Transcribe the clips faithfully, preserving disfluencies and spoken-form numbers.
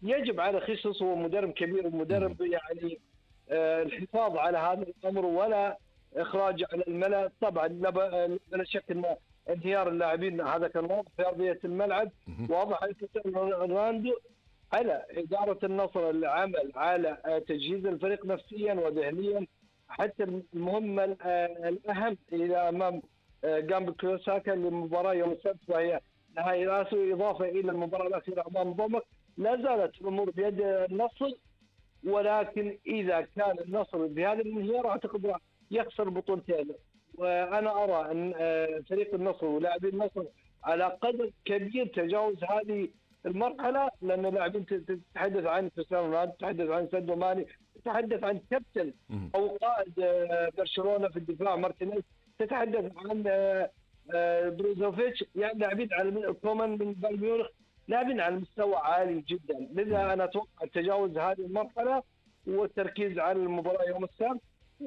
يجب على خيسوس، هو مدرب كبير ومدرب يعني آه، الحفاظ على هذا الامر ولا اخراج على الملأ. طبعا لا ب- بلا شك ان انهيار اللاعبين هذا كان واضح في ارضيه الملعب، مهم. واضح على كريستيانو رونالدو. على اداره النصر العمل على آه، تجهيز الفريق نفسيا وذهنيا، حتى المهمه آه، الاهم الى امام آه، جامب كلوساكا للمباراه يوم السبت، وهي نهائي الاسيوي، اضافه الى المباراه الاخيره امام ضمك. لا زالت الامور بيد النصر، ولكن اذا كان النصر بهذا الانهيار اعتقد راح يخسر بطولتين. وانا ارى ان آه، فريق النصر ولاعبين النصر على قدر كبير تجاوز هذه المرحله، لان اللاعبين تتحدث عن كريستيانو رونالدو، تتحدث عن سادو ماني، تتحدث عن كابتن مهم. او قائد آه، برشلونه في الدفاع مارتينيز، تتحدث عن آه، آه، بروزوفيتش، يعني لاعبين على كومان من بايرن ميونخ، لاعبين على مستوى عالي جدا. لذا مهم. انا اتوقع تجاوز هذه المرحله والتركيز على المباراه يوم السبت،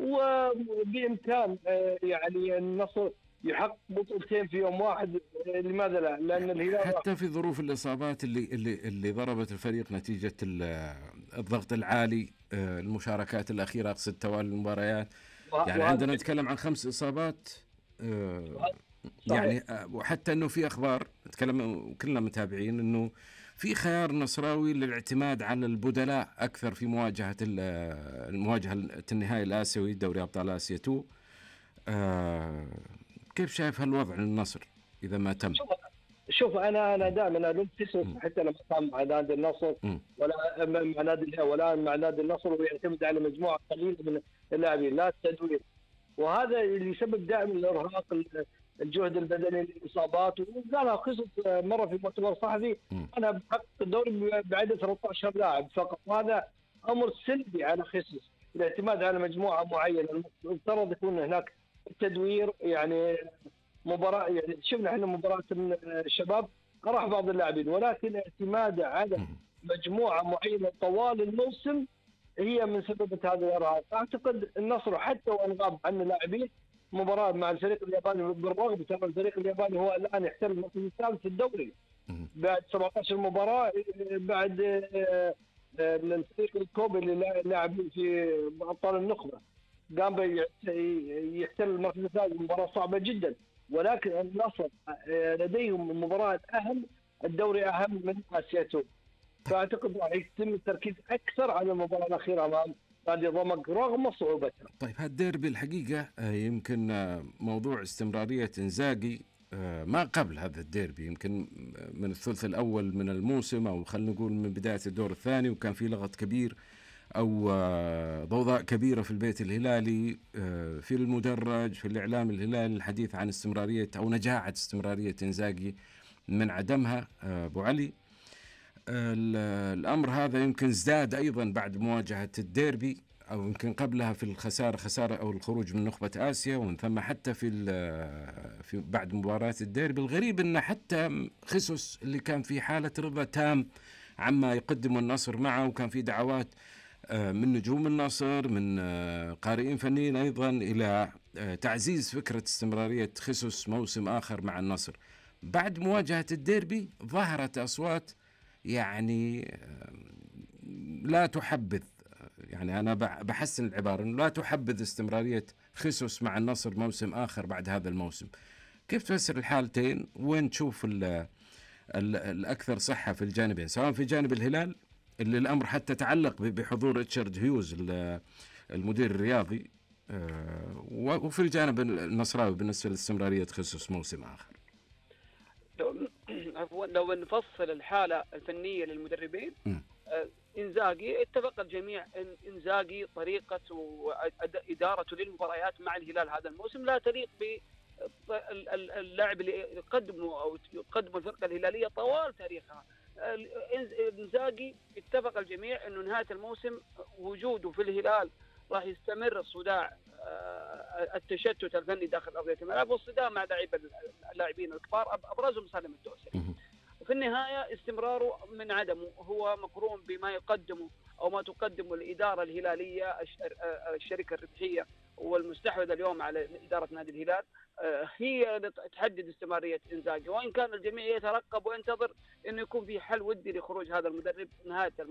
وبامكان آه، يعني النصر يحقق بطولتين في يوم واحد. آه، لماذا لا؟ لان الهلال راح حتى في ظروف الإصابات اللي اللي اللي ضربت الفريق نتيجة ال- الضغط العالي، آه، المشاركات الأخيرة أقصد توالي المباريات. يعني وهذا عندنا نتكلم عن خمس إصابات. آه، صحيح. يعني آه، وحتى أنه في أخبار نتكلم وكلنا متابعين أنه في خيار نصراوي للاعتماد على البدلاء أكثر في مواجهة ال- المواجهة النهائي الآسيوي دوري أبطال آسيا اثنين. آه، كيف شايف هالوضع للنصر إذا ما تم؟ شوف شوف انا انا دائما الوم تسوس، م- حتى لما كان مع نادي النصر م- ولا مع نادي الهلال ولا مع نادي النصر، ويعتمد على مجموعه قليله من اللاعبين، لا التدوير. وهذا اللي يسبب دائما الارهاق، الجهد البدني، الاصابات. وقالها قصص مره في مؤتمر صحفي، م- انا بحقق الدوري بعدد ثلاثة عشر لاعب فقط، وهذا امر سلبي على خصوص الاعتماد على مجموعه معينه. المفترض يكون هناك التدوير. يعني مباراه، يعني شفنا احنا مباراه الشباب راح بعض اللاعبين، ولكن اعتماده على م- مجموعه معينه طوال الموسم هي من سببت هذا الارهاق. اعتقد النصر حتى وان غاب عن اللاعبين مباراه مع الفريق الياباني، بالرغم ترى الفريق الياباني هو الان يحتل المركز الثالث في الدوري م- بعد سبعة عشر مباراه، بعد آه، آه، الفريق الكوبي اللي لاعب في ابطال النخبه قام يحتل المركز الثالث، مباراه صعبه جدا. ولكن النصر آه، لديهم المباراه الاهم، الدوري اهم من اسيا تو. فاعتقد راح يتم التركيز اكثر على المباراه الاخيره امام نادي ضمك رغم صعوبتها. طيب هالديربي الحقيقة آه، يمكن آه، موضوع استمرارية إنزاغي آه، ما قبل هذا الديربي، يمكن من الثلث الأول من الموسم أو خلينا نقول من بداية الدور الثاني، وكان في لغط كبير أو آه، ضوضاء كبيرة في البيت الهلالي، آه، في المدرج في الإعلام الهلالي، الحديث عن استمرارية أو نجاعة استمرارية إنزاغي من عدمها. آه، أبو علي، الأمر هذا يمكن ازداد أيضا بعد مواجهة الديربي، أو يمكن قبلها في الخسارة خسارة أو الخروج من نخبة آسيا، ومن ثم حتى في في بعد مباراة الديربي. الغريب أن حتى خيسوس اللي كان في حالة رضا تام عما يقدم النصر معه، وكان في دعوات من نجوم النصر من قارئين فنيين أيضا إلى تعزيز فكرة استمرارية خيسوس موسم آخر مع النصر. بعد مواجهة الديربي ظهرت أصوات يعني لا تحبذ، يعني أنا بحسن العبارة، لا تحبذ استمرارية خيسوس مع النصر موسم آخر بعد هذا الموسم. كيف تفسر الحالتين؟ وين تشوف ال ال الأكثر صحة في الجانبين، سواء في جانب الهلال اللي الأمر حتى تعلق بحضور ريتشارد هيوز المدير الرياضي، وفي الجانب النصراوي بالنسبة لاستمرارية خيسوس موسم آخر؟ عفوا، لو نفصل الحالة الفنية للمدربين، م. إنزاغي اتفق الجميع ان إنزاغي طريقة وإدارته للمباريات مع الهلال هذا الموسم لا تليق باللاعب اللي يقدمه أو يقدمه الفرقة الهلالية طوال تاريخها. إنزاغي اتفق الجميع أنه نهاية الموسم وجوده في الهلال راح يستمر الصداع، التشتت الفني داخل أرضية الملعب والصدام مع اللاعبين الكبار أبرزهم سالم الدوسري. وفي النهاية استمراره من عدمه هو مقرون بما يقدمه أو ما تقدمه الإدارة الهلالية الشركة الربحية والمستحوذة اليوم على إدارة نادي الهلال، هي تحدد استمرارية إنزاغي. وإن كان الجميع يترقب وينتظر أنه يكون في حل ودي لخروج هذا المدرب نهاية